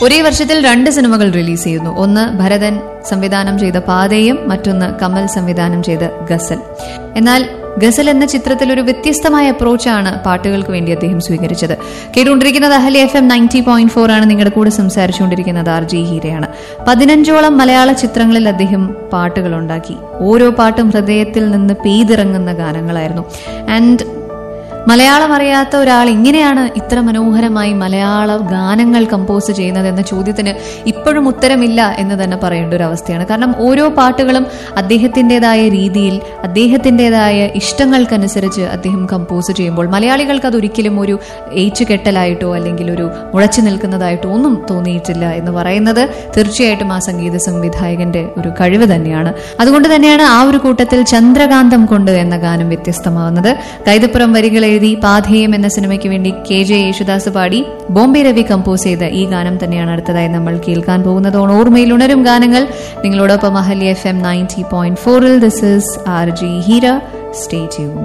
ഒരേ വർഷത്തിൽ 2 സിനിമകൾ റിലീസ് ചെയ്യുന്നു. ഒന്ന് ഭരതൻ സംവിധാനം ചെയ്ത പാതയും, മറ്റൊന്ന് കമൽ സംവിധാനം ചെയ്ത ഗസൽ. എന്നാൽ ഗസൽ എന്ന ചിത്രത്തിൽ ഒരു വ്യത്യസ്തമായ അപ്രോച്ചാണ് പാട്ടുകൾക്ക് വേണ്ടി അദ്ദേഹം സ്വീകരിച്ചത്. കേട്ടുകൊണ്ടിരിക്കുന്നത് അഹല്യ FM 90.4 ആണ്. നിങ്ങളുടെ കൂടെ സംസാരിച്ചുകൊണ്ടിരിക്കുന്നത് RJ ഹീരയാണ്. 15ഓളം മലയാള ചിത്രങ്ങളിൽ അദ്ദേഹം പാട്ടുകൾ ഉണ്ടാക്കി. ഓരോ പാട്ടും ഹൃദയത്തിൽ നിന്ന് പെയ്തിറങ്ങുന്ന ഗാനങ്ങളായിരുന്നു. ആൻഡ് മലയാളം അറിയാത്ത ഒരാൾ എങ്ങനെയാണ് ഇത്ര മനോഹരമായി മലയാള ഗാനങ്ങൾ കമ്പോസ് ചെയ്യുന്നത് എന്ന ചോദ്യത്തിന് ഇപ്പോഴും ഉത്തരമില്ല എന്ന് തന്നെ പറയേണ്ട ഒരു അവസ്ഥയാണ്. കാരണം ഓരോ പാട്ടുകളും അദ്ദേഹത്തിൻ്റെതായ രീതിയിൽ അദ്ദേഹത്തിൻ്റെതായ ഇഷ്ടങ്ങൾക്കനുസരിച്ച് അദ്ദേഹം കമ്പോസ് ചെയ്യുമ്പോൾ മലയാളികൾക്ക് അതൊരിക്കലും ഒരു ഏച്ചുകെട്ടലായിട്ടോ അല്ലെങ്കിൽ ഒരു മുഴച്ചു നിൽക്കുന്നതായിട്ടോ ഒന്നും തോന്നിയിട്ടില്ല എന്ന് പറയുന്നത് തീർച്ചയായിട്ടും ആ സംഗീത സംവിധായകന്റെ ഒരു കഴിവ് തന്നെയാണ്. അതുകൊണ്ട് തന്നെയാണ് ആ ഒരു കൂട്ടത്തിൽ ചന്ദ്രകാന്തം കൊണ്ട് എന്ന ഗാനം വ്യത്യസ്തമാവുന്നത്. കൈതപ്പുറം വരികൾ എഴുതി പാഥേയം എന്ന സിനിമയ്ക്ക് വേണ്ടി KJ യേശുദാസ് പാടി ബോംബെ രവി കമ്പോസ് ചെയ്ത ഈ ഗാനം തന്നെയാണ് അടുത്തതായി നമ്മൾ കേൾക്കാൻ പോകുന്നത്. ഓർമ്മയിൽ ഉണരും ഗാനങ്ങൾ നിങ്ങളോടൊപ്പം Ahalya FM 90.4. This is RJ Heera. Stay tuned.